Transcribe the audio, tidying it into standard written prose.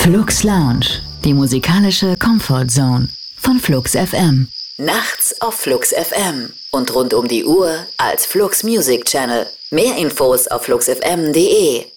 Flux Lounge, die musikalische Comfort Zone von Flux FM. Nachts auf Flux FM und rund um die Uhr als Flux Music Channel. Mehr Infos auf fluxfm.de.